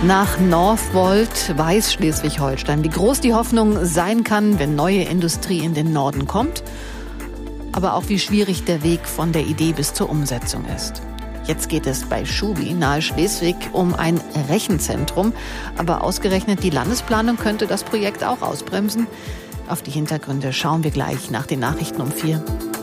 Nach Northvolt weiß Schleswig-Holstein, wie groß die Hoffnung sein kann, wenn neue Industrie in den Norden kommt, aber auch wie schwierig der Weg von der Idee bis zur Umsetzung ist. Jetzt geht es bei Schubi nahe Schleswig um ein Rechenzentrum, aber ausgerechnet die Landesplanung könnte das Projekt auch ausbremsen. Auf die Hintergründe schauen wir gleich nach den Nachrichten um 4.